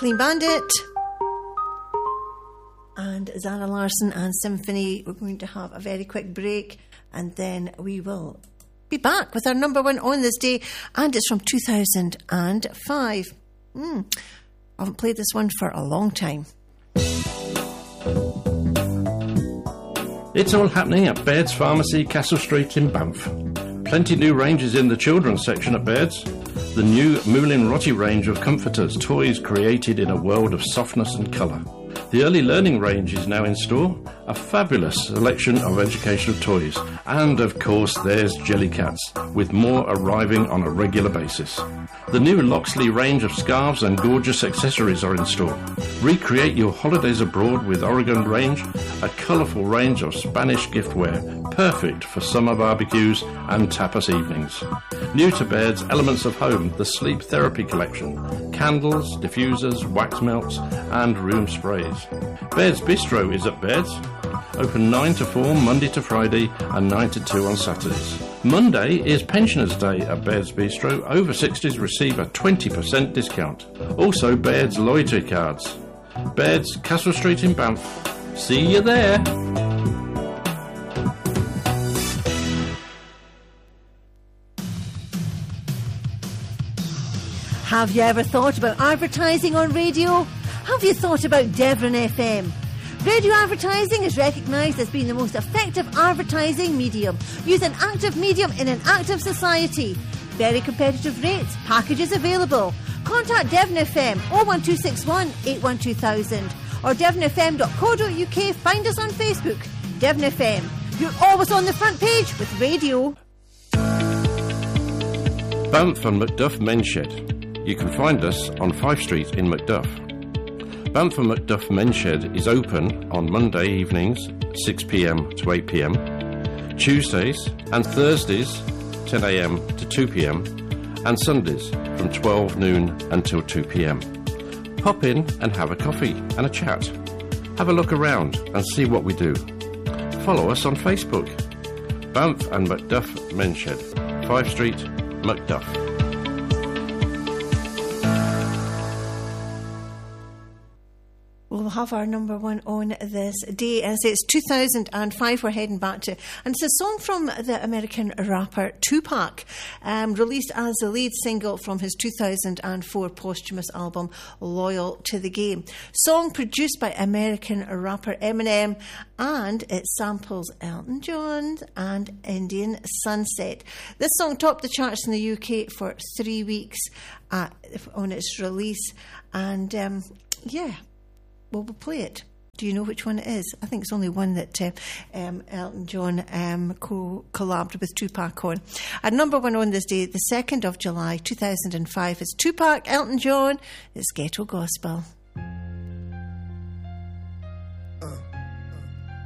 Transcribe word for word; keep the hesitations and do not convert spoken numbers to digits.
Clean Bandit and Zara Larsson and Symphony. We're going to have a very quick break and then we will be back with our number one on this day, and it's from two thousand five. Mm, I haven't played this one for a long time. It's all happening at Baird's Pharmacy, Castle Street in Banff. Plenty new ranges in the children's section at Baird's. The new Moulin Rotti range of comforters, toys created in a world of softness and colour. The early learning range is now in store, a fabulous selection of educational toys, and of course there's Jellycats, with more arriving on a regular basis. The new Loxley range of scarves and gorgeous accessories are in store. Recreate your holidays abroad with Oregon range, a colourful range of Spanish giftware, perfect for summer barbecues and tapas evenings. New to Baird's Elements of Home, the Sleep Therapy Collection, candles, diffusers, wax melts and room sprays. Baird's Bistro is at Baird's, open nine to four Monday to Friday and nine to two on Saturdays. Monday is Pensioners' Day at Baird's Bistro. Over sixties receive a twenty percent discount. Also Baird's loyalty cards. Baird's, Castle Street in Banff. See you there. Have you ever thought about advertising on radio? Have you thought about Devon F M? Radio advertising is recognised as being the most effective advertising medium. Use an active medium in an active society. Very competitive rates, packages available. Contact Devon F M oh one two six one, eight one two thousand or devon f m dot co dot u k. Find us on Facebook. Devon F M. You're always on the front page with radio. Banff and Macduff Men's Shed. You can find us on Fife Street in Macduff. Banff and Macduff Men's Shed is open on Monday evenings, six p m to eight p m, Tuesdays and Thursdays, ten a m to two p m, and Sundays from twelve noon until two p m. Pop in and have a coffee and a chat. Have a look around and see what we do. Follow us on Facebook. Banff and Macduff Men's Shed, Fife Street, Macduff. We'll have our number one on this day, and it's two thousand five we're heading back to, and it's a song from the American rapper Tupac, um, released as the lead single from his two thousand four posthumous album Loyal to the Game. Song produced by American rapper Eminem, and it samples Elton John and Indian Sunset. This song topped the charts in the U K for three weeks at, on its release, and um, yeah Well, we'll play it. Do you know which one it is? I think it's only one that uh, um, Elton John um, co- collabed with Tupac on. At number one on this day, the second of July, two thousand five, is Tupac, Elton John. It's Ghetto Gospel.